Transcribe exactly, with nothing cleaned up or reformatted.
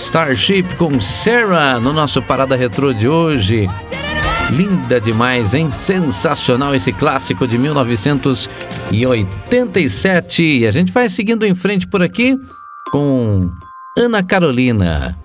Starship com Sarah no nosso Parada Retrô de hoje. Linda demais, hein? Sensacional esse clássico de mil novecentos e oitenta e sete. E a gente vai seguindo em frente por aqui com Ana Carolina.